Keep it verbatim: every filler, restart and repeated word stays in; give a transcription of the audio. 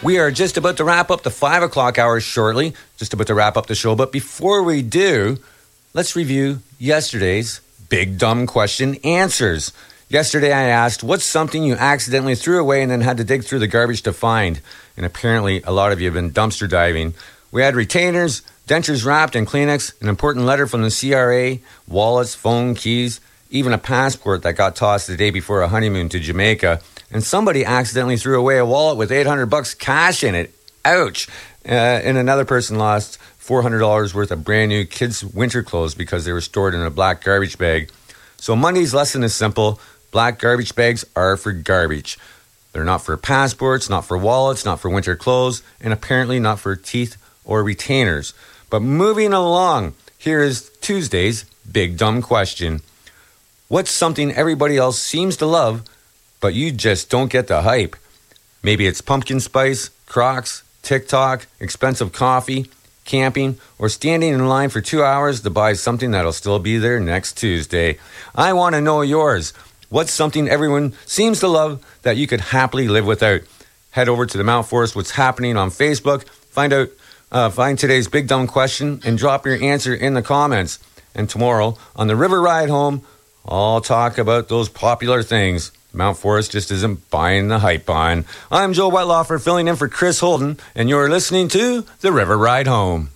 We are just about to wrap up the five o'clock hour shortly, just about to wrap up the show. But before we do, let's review yesterday's Big Dumb Question answers. Yesterday I asked, what's something you accidentally threw away and then had to dig through the garbage to find? And apparently a lot of you have been dumpster diving. We had retainers, dentures wrapped in Kleenex, an important letter from the C R A, wallets, phone, keys, even a passport that got tossed the day before a honeymoon to Jamaica. And somebody accidentally threw away a wallet with eight hundred bucks cash in it. Ouch. Uh, and another person lost four hundred dollars worth of brand new kids' winter clothes because they were stored in a black garbage bag. So Monday's lesson is simple. Black garbage bags are for garbage. They're not for passports, not for wallets, not for winter clothes, and apparently not for teeth or retainers. But moving along, here is Tuesday's Big Dumb Question. What's something everybody else seems to love, but you just don't get the hype? Maybe it's pumpkin spice, Crocs, TikTok, expensive coffee, camping, or standing in line for two hours to buy something that'll still be there next Tuesday. I want to know yours. What's something everyone seems to love that you could happily live without? Head over to the Mount Forest What's Happening on Facebook. Find out, uh, find today's Big Dumb Question and drop your answer in the comments. And tomorrow on the River Ride Home, I'll talk about those popular things Mount Forest just isn't buying the hype on. I'm Joe Whiteloffer, filling in for Chris Holden, and you're listening to The River Ride Home.